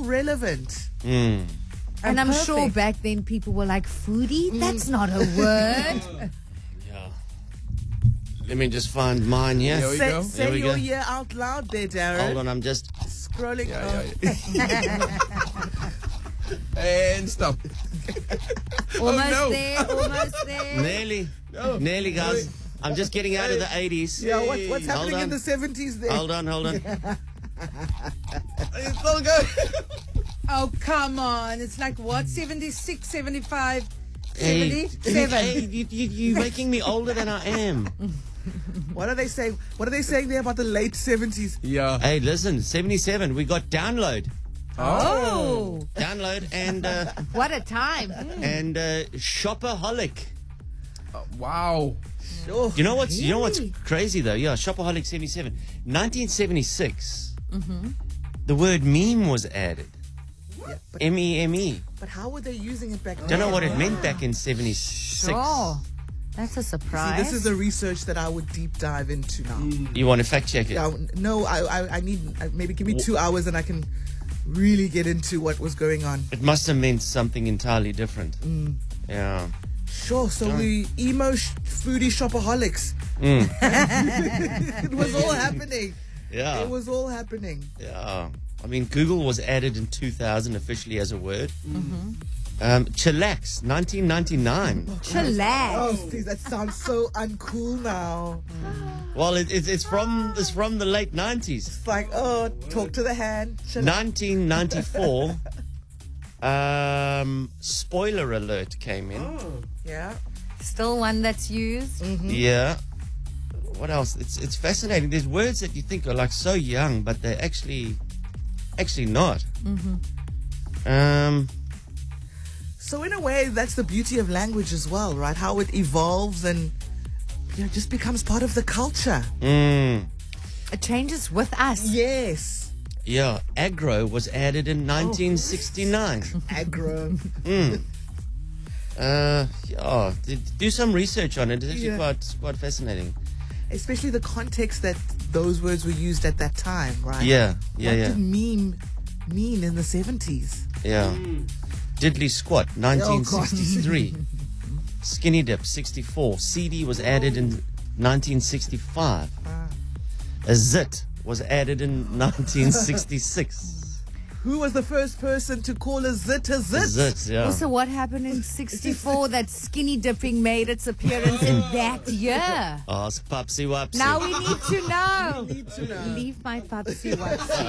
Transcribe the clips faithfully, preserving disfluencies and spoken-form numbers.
relevant. Mm. And, and I'm perfect. sure back then people were like, foodie? Mm. That's not a word. Yeah. Let me just find mine here. Here we Say, go. say Here we your go. year out loud there, Darren. Hold on, I'm just... Scrolling. Yeah, oh. yeah, yeah. And stop. Almost no. there, almost there. Nearly. No. Nearly, guys. Wait. I'm just getting out of the eighties. Yeah, what, what's Hold happening on. in the seventies there? Hold on, hold on. It's all good. Oh, come on. It's like what? seventy-six, seventy-five, Hey, seventy-seven. hey, you, you, you're making me older than I am. What are they saying? What are they saying there about the late seventies? Yeah. Hey, listen, seventy-seven, we got download. Oh, Download and uh, what a time. and uh, Shopaholic. Uh, wow. Oh, You know what's you know what's Really? crazy though? Yeah, Shopaholic seventy-seven. nineteen seventy-six. Mm-hmm. The word meme was added. yeah, but, M E M E. but how were they using it back then? Don't know what it meant back in seventy-six. Sure. That's a See, surprise. this is the research that I would deep dive into now. You want to fact check it? Yeah, no, I, I, I need uh, maybe give me two hours and I can really get into what was going on. It must have meant something entirely different. Mm. Yeah. Sure, so we emo sh- foodie shopaholics. Mm. It was all happening. Yeah. It was all happening. Yeah. I mean, Google was added in two thousand officially as a word. Mm-hmm. Um, chillax, nineteen ninety-nine. Chillax. Oh, please, that sounds so uncool now. Well, it, it, it's from it's from the late nineties. It's like, oh, talk to the hand. Chill- nineteen ninety-four. um, spoiler alert came in. Yeah. Still one that's used. Yeah. What else? It's it's fascinating. There's words that you think are like so young, but they're actually actually not. Mm-hmm. Um. So in a way, that's the beauty of language as well, right? How it evolves and you know just becomes part of the culture. Mm, It changes with us. Yes. yeah. Aggro was added in nineteen sixty-nine. Aggro. Uh. Yeah. d- Do some research on it. It's actually Yeah. quite quite fascinating. Especially the context that those words were used at that time, right? Yeah. Yeah. What Yeah. did meme mean in the seventies? Yeah. Diddly Squat, nineteen sixty-three. Skinny Dip, sixty-four. C D was added in nineteen sixty-five. A Zit was added in nineteen sixty-six. Who was the first person to call a zit a zit? Zit, yeah. Also, what happened in sixty-four that skinny dipping made its appearance in that year? Ask Papsi Wapsi. Now we need to know. Need to know. Leave my Papsi Wapsi.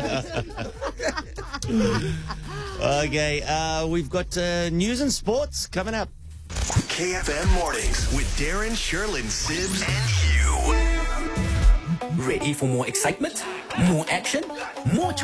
Okay, uh, we've got uh, news and sports coming up. K F M Mornings with Darren, Sherlyn, Sibbs, and Hugh. Ready for more excitement? More action? More